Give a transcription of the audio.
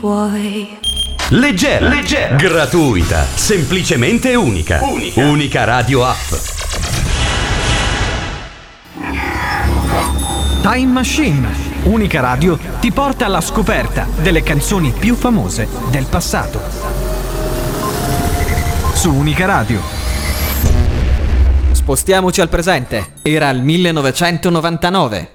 tuoi. Leggera, leggera, gratuita, semplicemente unica. Unica Radio App. Time Machine, Unica Radio ti porta alla scoperta delle canzoni più famose del passato. Su Unica Radio. Spostiamoci al presente. Era il 1999.